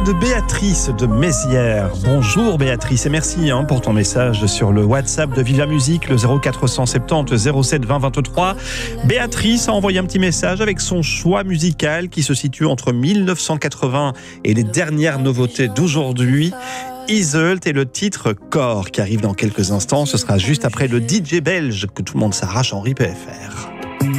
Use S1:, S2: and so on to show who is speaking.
S1: de Béatrice de Mézières. Bonjour Béatrice et merci pour ton message sur le WhatsApp de Viva Musique, le 0470 07 20 23. Béatrice a envoyé un petit message avec son choix musical qui se situe entre 1980 et les dernières nouveautés d'aujourd'hui. Iseult et le titre Corps qui arrive dans quelques instants. Ce sera juste après le DJ belge que tout le monde s'arrache, Henri PFR.